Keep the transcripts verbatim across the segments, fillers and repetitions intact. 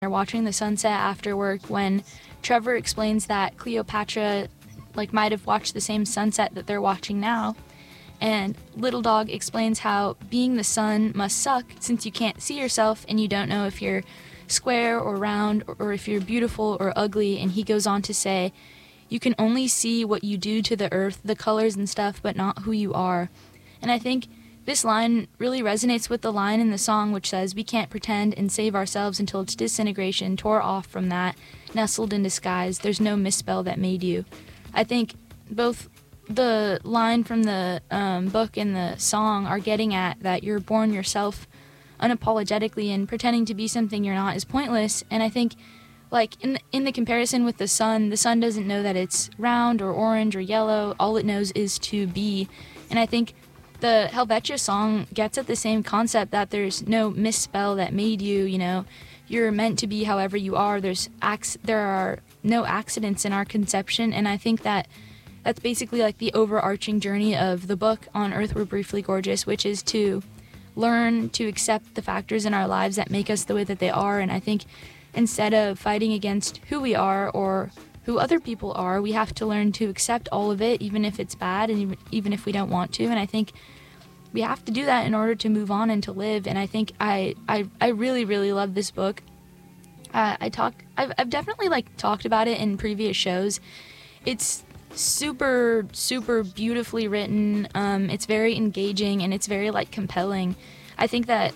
They're watching the sunset after work when Trevor explains that Cleopatra like might have watched the same sunset that they're watching now. And Little Dog explains how being the sun must suck since you can't see yourself and you don't know if you're square or round or, or if you're beautiful or ugly. And he goes on to say, you can only see what you do to the earth, the colors and stuff, but not who you are. And I think this line really resonates with the line in the song which says, we can't pretend and save ourselves until its disintegration tore off from that, nestled in disguise, there's no misspell that made you. I think both the line from the um, book and the song are getting at that you're born yourself unapologetically, and pretending to be something you're not is pointless. And I think, like, in the, in the comparison with the sun, the sun doesn't know that it's round or orange or yellow. All it knows is to be. And I think the Helvetia song gets at the same concept, that there's no misspell that made you, you know. You're meant to be however you are. There's ac- there are no accidents in our conception, and I think that that's basically like the overarching journey of the book On Earth We're Briefly Gorgeous, which is to learn to accept the factors in our lives that make us the way that they are. And I think instead of fighting against who we are or who other people are, we have to learn to accept all of it, even if it's bad and even, even if we don't want to. And I think we have to do that in order to move on and to live. And I think I, I, I really, really love this book. Uh, I talk, I've, I've definitely like talked about it in previous shows. It's super, super beautifully written. Um, it's very engaging and it's very like compelling. I think that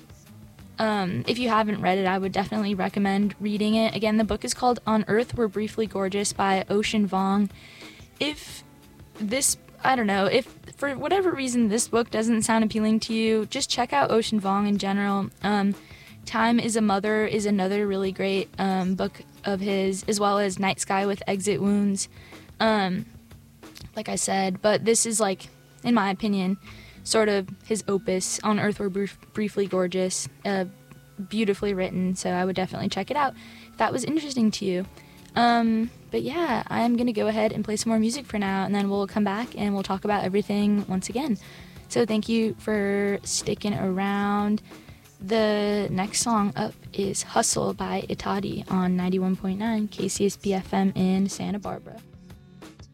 um, if you haven't read it, I would definitely recommend reading it. Again, the book is called On Earth We're Briefly Gorgeous by Ocean Vuong. If this, I don't know, if for whatever reason this book doesn't sound appealing to you, just check out Ocean Vuong in general. Um, Time is a Mother is another really great um, book of his, as well as Night Sky with Exit Wounds. Um, like I said, but this is like, in my opinion, sort of his opus. On Earth We're Brief- Briefly Gorgeous, uh, beautifully written, so I would definitely check it out if that was interesting to you. Um, but yeah, I'm going to go ahead and play some more music for now, and then we'll come back and we'll talk about everything once again. So thank you for sticking around. The next song up is Hustle by Itadi on ninety-one point nine K C S B F M in Santa Barbara.